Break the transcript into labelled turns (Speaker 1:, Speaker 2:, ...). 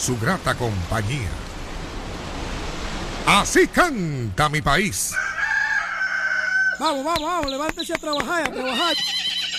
Speaker 1: su grata compañía. Así canta mi país.
Speaker 2: Vamos, levántese a trabajar,